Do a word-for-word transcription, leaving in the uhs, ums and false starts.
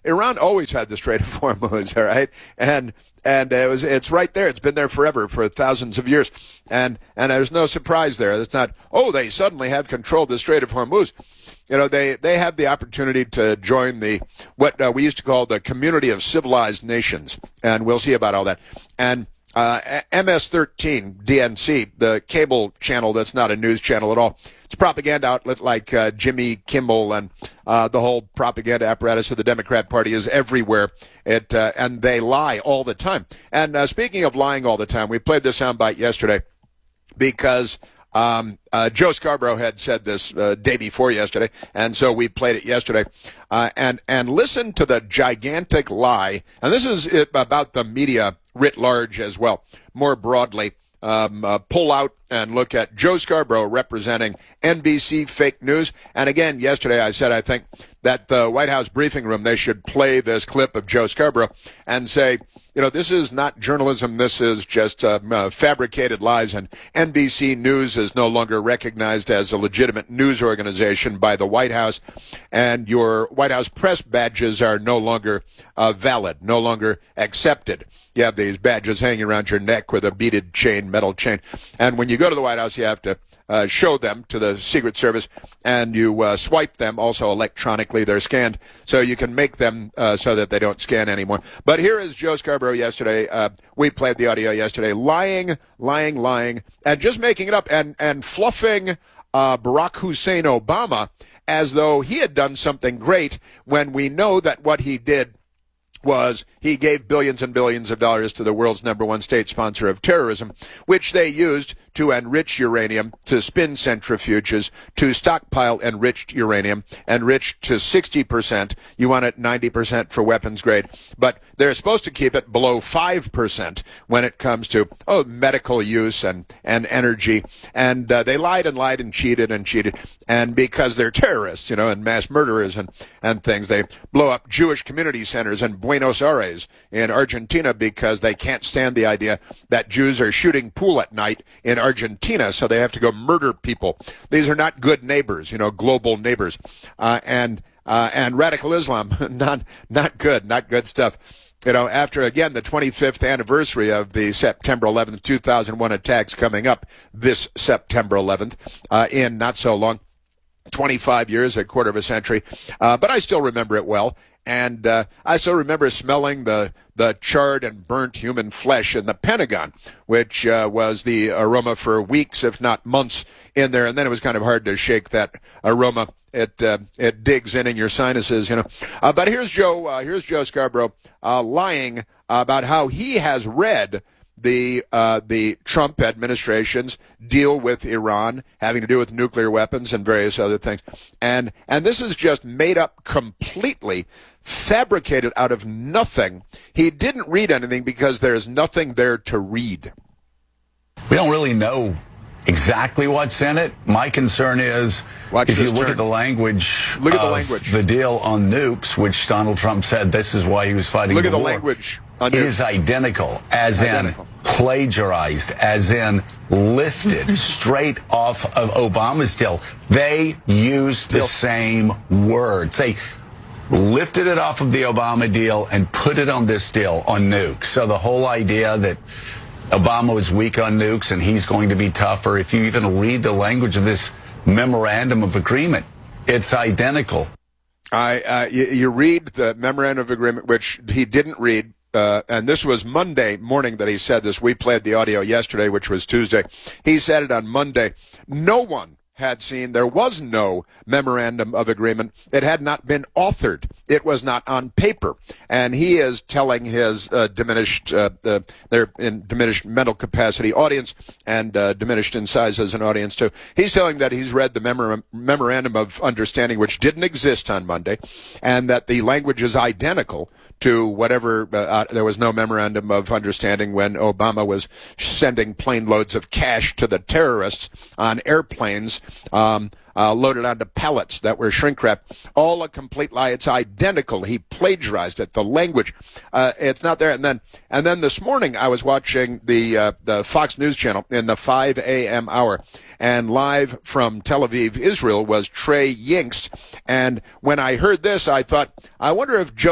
Iran always had the Strait of Hormuz, all right? And and it was it's right there. It's been there forever, for thousands of years. And and there's no surprise there. It's not, oh, they suddenly have control of the Strait of Hormuz. You know, they, they have the opportunity to join the what uh, we used to call the Community of Civilized Nations. And we'll see about all that. And Uh, M S thirteen D N C, the cable channel that's not a news channel at all. It's a propaganda outlet like uh, Jimmy Kimmel, and uh, the whole propaganda apparatus of the Democrat Party is everywhere. It uh, and they lie all the time. And uh, speaking of lying all the time, we played this soundbite yesterday because Um, uh, Joe Scarborough had said this uh, day before yesterday, and so we played it yesterday. Uh, and and listen to the gigantic lie. And this is it, about the media writ large as well, more broadly. Um, uh, pull out and look at Joe Scarborough representing N B C fake news. And again, yesterday I said I think that the White House briefing room, they should play this clip of Joe Scarborough and say, you know, this is not journalism. This is just uh, uh, fabricated lies. And N B C News is no longer recognized as a legitimate news organization by the White House. And your White House press badges are no longer uh, valid, no longer accepted. You have these badges hanging around your neck with a beaded chain, metal chain. And when you go to the White House, you have to uh, show them to the Secret Service, and you uh, swipe them also electronically. They're scanned, so you can make them uh, so that they don't scan anymore. But here is Joe Scarborough yesterday. Uh, we played the audio yesterday, lying, lying, lying, and just making it up and, and fluffing uh, Barack Hussein Obama as though he had done something great, when we know that what he did was he gave billions and billions of dollars to the world's number one state sponsor of terrorism, which they used to enrich uranium, to spin centrifuges, to stockpile enriched uranium, enriched to sixty percent. You want it ninety percent for weapons grade. But they're supposed to keep it below five percent when it comes to, oh, medical use and, and energy. And uh, they lied and lied and cheated and cheated. And because they're terrorists, you know, and mass murderers and, and things, they blow up Jewish community centers in Buenos Aires in Argentina because they can't stand the idea that Jews are shooting pool at night in Argentina, so they have to go murder people. These are not good neighbors, you know, global neighbors. Uh, and uh, and radical Islam, not not good, not good stuff. You know, after, again, the twenty-fifth anniversary of the September eleventh, two thousand one attacks coming up this September eleventh, uh, in not so long, twenty-five years, a quarter of a century. Uh, but I still remember it well. And uh, I still remember smelling the, the charred and burnt human flesh in the Pentagon, which uh, was the aroma for weeks, if not months, in there. And then it was kind of hard to shake that aroma. It uh, it digs in in your sinuses, you know. Uh, but here's Joe. Uh, here's Joe Scarborough uh, lying about how he has read the uh, the Trump administration's deal with Iran, having to do with nuclear weapons and various other things. And and this is just made up completely, fabricated out of nothing. He didn't read anything because there's nothing there to read. We don't really know exactly what's in it. My concern is, Watch if you look turn. at the language look at the of language. the deal on nukes, which Donald Trump said this is why he was fighting Look the at the war. language. It is identical, as Identical. in plagiarized, as in lifted straight off of Obama's deal. They used the Deal. same words. They lifted it off of the Obama deal and put it on this deal on nukes. So the whole idea that Obama was weak on nukes and he's going to be tougher, if you even read the language of this memorandum of agreement, it's identical. I uh, you, you read the memorandum of agreement, which he didn't read. Uh, and this was Monday morning that he said this. We played the audio yesterday, which was Tuesday. He said it on Monday. No one had seen, there was no memorandum of agreement. It had not been authored. It was not on paper. And he is telling his uh, diminished, uh, uh, they're in diminished mental capacity audience and uh, diminished in size as an audience too. He's telling that he's read the memor- memorandum of understanding, which didn't exist on Monday, and that the language is identical to whatever, uh, uh, there was no memorandum of understanding when Obama was sending plane loads of cash to the terrorists on airplanes, um, uh, loaded onto pallets that were shrink wrapped. All a complete lie. It's identical. He plagiarized it. The language, uh, it's not there. And then, and then this morning I was watching the, uh, the Fox News channel in the five a.m. hour, and live from Tel Aviv, Israel was Trey Yingst. And when I heard this, I thought, I wonder if Joe